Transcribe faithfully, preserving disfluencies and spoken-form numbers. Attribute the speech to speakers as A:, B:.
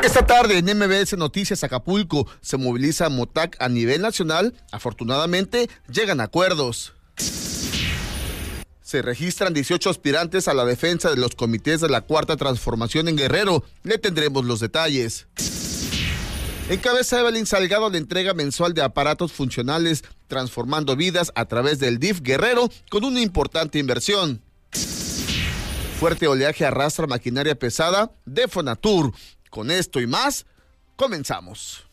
A: Esta tarde en M B S Noticias Acapulco se moviliza MOTAC a nivel nacional. Afortunadamente llegan a acuerdos. Se registran dieciocho aspirantes a la defensa de los comités de la Cuarta Transformación en Guerrero. Le tendremos los detalles. Encabeza Evelyn Salgado la entrega mensual de aparatos funcionales, transformando vidas a través del D I F Guerrero con una importante inversión. Fuerte oleaje arrastra maquinaria pesada de Fonatur. Con esto y más, comenzamos.